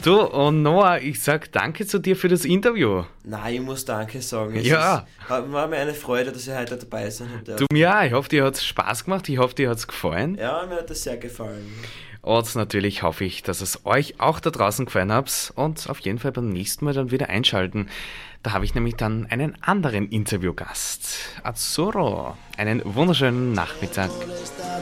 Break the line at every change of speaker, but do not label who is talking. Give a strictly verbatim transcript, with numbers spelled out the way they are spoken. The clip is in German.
Du, und Noah, ich sag danke zu dir für das Interview.
Nein, ich muss danke sagen. Es
Ja.
ist, war mir eine Freude, dass ich heute dabei sein durfte.
Du mir auch. Ich hoffe, dir hat's Spaß gemacht. Ich hoffe, dir hat's gefallen.
Ja, mir hat das sehr gefallen.
Und natürlich hoffe ich, dass es euch auch da draußen gefallen hat und auf jeden Fall beim nächsten Mal dann wieder einschalten. Da habe ich nämlich dann einen anderen Interviewgast. Azzurro, einen wunderschönen Nachmittag.